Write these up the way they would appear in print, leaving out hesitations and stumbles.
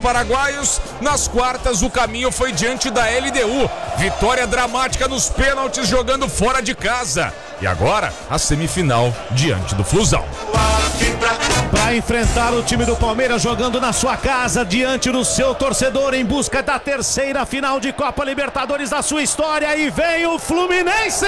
paraguaios. Nas quartas, o caminho foi diante da LDU. Vitória dramática nos pênaltis, jogando fora de casa. E agora, a semifinal diante do Flusão. Para enfrentar o time do Palmeiras jogando na sua casa, diante do seu torcedor, em busca da terceira final de Copa Libertadores da sua história. E vem o Fluminense!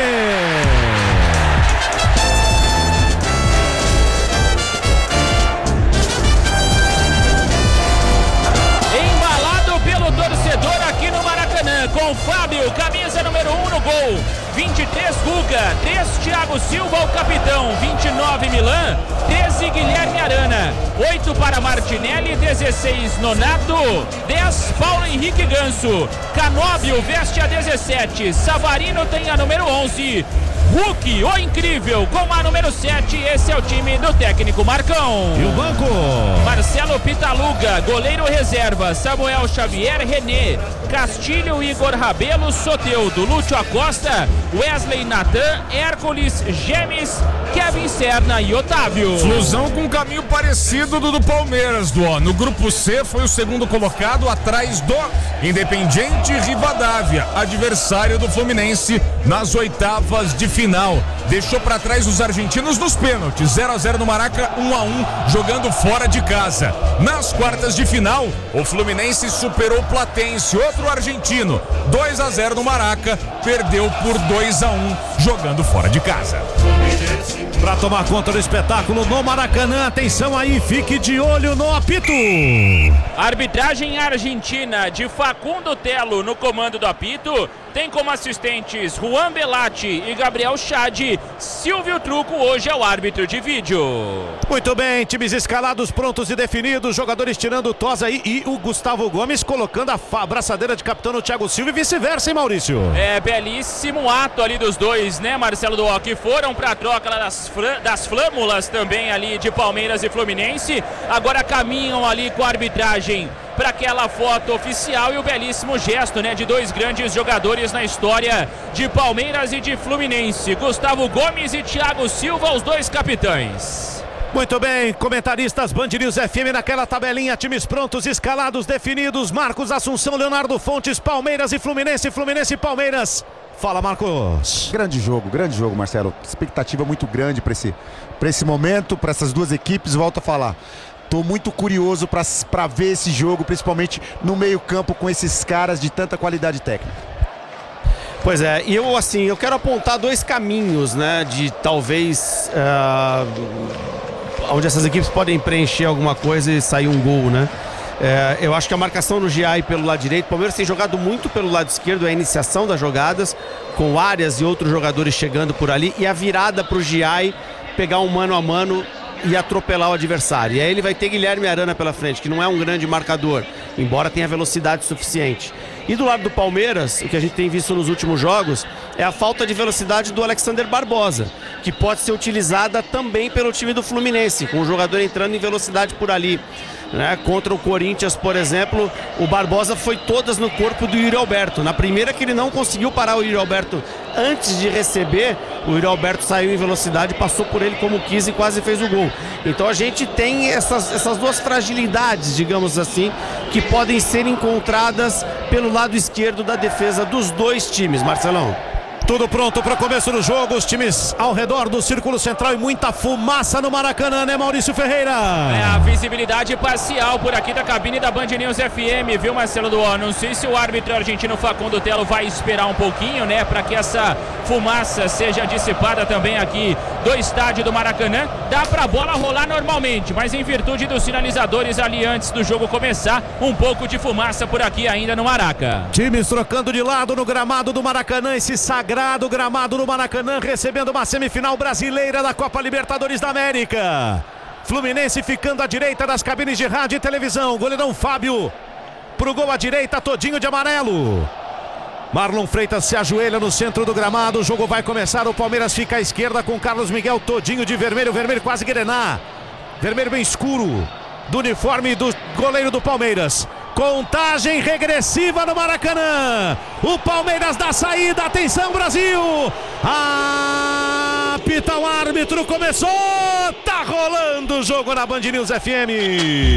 Embalado pelo torcedor aqui no Maracanã, com Fábio, camisa número 1 no gol. 23 Guga, 3 Thiago Silva, o capitão, 29 Milan, 13 Guilherme Arana, 8 para Martinelli, 16 Nonato, 10 Paulo Henrique Ganso, Canóbio veste a 17, Savarino tem a número 11, Hulk, o incrível, com a número 7, esse é o time do técnico Marcão. E o banco? Marcelo Pitaluga, goleiro reserva, Samuel Xavier, René, Castilho, Igor Rabelo, Soteldo, Lúcio Acosta, Wesley Natan, Hércules, Gemes, Kevin Serna e Otávio. Flusão com um caminho parecido do Palmeiras, no grupo C foi o segundo colocado atrás do Independiente Rivadavia, adversário do Fluminense nas oitavas de final. Deixou para trás os argentinos nos pênaltis, 0-0 no Maraca, 1-1 jogando fora de casa. Nas quartas de final, o Fluminense superou o Platense, outro argentino, 2-0 no Maraca, perdeu por 2-1 jogando fora de casa. Para tomar conta do espetáculo no Maracanã, atenção aí, fique de olho no apito. Arbitragem argentina de Facundo Telo no comando do apito. Tem como assistentes Juan Belatti e Gabriel Chade. Silvio Truco hoje é o árbitro de vídeo. Muito bem, times escalados, prontos e definidos. Jogadores tirando o Tosa aí e o Gustavo Gomes colocando a abraçadeira de capitão no Thiago Silva e vice-versa, hein, Maurício? É, belíssimo ato ali dos dois, né, Marcelo Duó, que foram pra troca lá das flâmulas também ali de Palmeiras e Fluminense. Agora caminham ali com a arbitragem para aquela foto oficial e o belíssimo gesto, né, de dois grandes jogadores na história de Palmeiras e de Fluminense, Gustavo Gomes e Thiago Silva, os dois capitães. Muito bem, comentaristas Band News FM naquela tabelinha, times prontos, escalados, definidos, Marcos Assunção, Leonardo Fontes, Palmeiras e Fluminense, Fluminense e Palmeiras. Fala, Marcos. Grande jogo, Marcelo. Expectativa muito grande para esse momento, para essas duas equipes. Volto a falar. Tô muito curioso para ver esse jogo, principalmente no meio-campo com esses caras de tanta qualidade técnica. Pois é, e eu quero apontar dois caminhos, né, de talvez onde essas equipes podem preencher alguma coisa e sair um gol, né? Eu acho que a marcação no Giai pelo lado direito, o Palmeiras tem jogado muito pelo lado esquerdo, a iniciação das jogadas, com Arias e outros jogadores chegando por ali, e a virada pro Giai pegar um mano a mano e atropelar o adversário. E aí ele vai ter Guilherme Arana pela frente, que não é um grande marcador, embora tenha velocidade suficiente. E do lado do Palmeiras, o que a gente tem visto nos últimos jogos é a falta de velocidade do Alexander Barbosa, que pode ser utilizada também pelo time do Fluminense, com o jogador entrando em velocidade por ali, né? Contra o Corinthians, por exemplo, o Barbosa foi todas no corpo do Yuri Alberto. Na primeira que ele não conseguiu parar o Yuri Alberto antes de receber, o Yuri Alberto saiu em velocidade, passou por ele como quis e quase fez o gol. Então a gente tem essas duas fragilidades, digamos assim, que podem ser encontradas pelo lado esquerdo da defesa dos dois times, Marcelão. Tudo pronto para o começo do jogo, os times ao redor do círculo central e muita fumaça no Maracanã, né, Maurício Ferreira? A visibilidade parcial por aqui da cabine da Band News FM, viu, Marcelo Duó? Não sei se o árbitro argentino Facundo Telo vai esperar um pouquinho, né, para que essa fumaça seja dissipada também aqui do estádio do Maracanã. Dá para a bola rolar normalmente, mas em virtude dos sinalizadores ali antes do jogo começar, um pouco de fumaça por aqui ainda no Maraca. Times trocando de lado no gramado do Maracanã, esse sagrado gramado do Maracanã, recebendo uma semifinal brasileira da Copa Libertadores da América. Fluminense ficando à direita das cabines de rádio e televisão, goleirão Fábio pro gol à direita, todinho de amarelo. Marlon Freitas se ajoelha no centro do gramado, o jogo vai começar, o Palmeiras fica à esquerda com Carlos Miguel todinho de vermelho, vermelho quase grená, vermelho bem escuro do uniforme do goleiro do Palmeiras. Contagem regressiva no Maracanã. O Palmeiras dá saída. Atenção, Brasil. Apita o árbitro. Começou. Tá rolando o jogo na Band News FM.